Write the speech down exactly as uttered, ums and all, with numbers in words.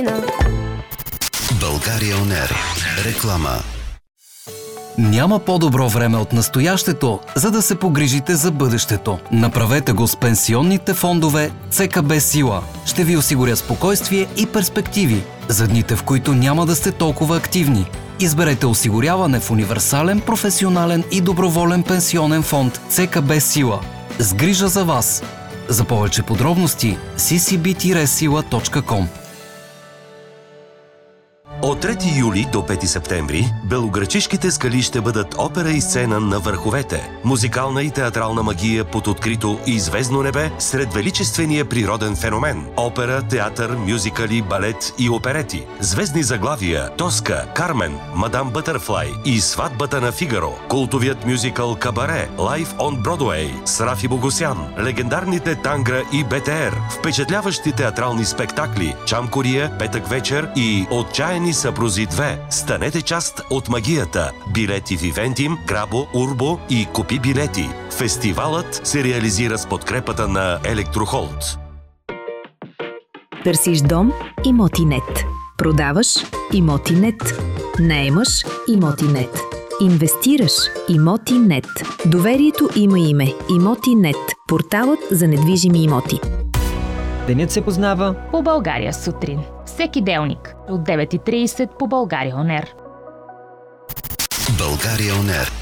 България он ер. Реклама. Няма по-добро време от настоящето, за да се погрижите за бъдещето. Направете го с пенсионните фондове Це Ка Бе Сила. Ще ви осигуря спокойствие и перспективи за дните, в които няма да сте толкова активни. Изберете осигуряване в универсален, професионален и доброволен пенсионен фонд Це Ка Бе Сила. С грижа за вас. За повече подробности си си би сила точка ком. От трети юли до пети септември белоградчишките скали ще бъдат опера и сцена на върховете. Музикална и театрална магия под открито и звездно небе сред величествения природен феномен. Опера, театър, мюзикали, балет и оперети. Звездни заглавия Тоска, Кармен, Мадам Бътърфлай и Сватбата на Фигаро. Култовият мюзикъл Кабаре, Лайф он Бродуей с Рафи Богосян. Легендарните Тангра и Бе Те Ер. Впечатляващи театрални спектакли Чам Кория, Петък вечер и Отчаяни съпрузи две. Станете част от магията. Билети в Ивентим, Крабо, Урбо и Купи билети. Фестивалът се реализира с подкрепата на Електрохолд. Търсиш дом? Имотинет. Продаваш? Имотинет. наемаш? Имотинет. Инвестираш? Имотинет. Доверието има име. Имотинет. Порталът за недвижими имоти. Денят се познава по България сутрин. Всеки делник от девет и трийсет по България он ер. България он ер.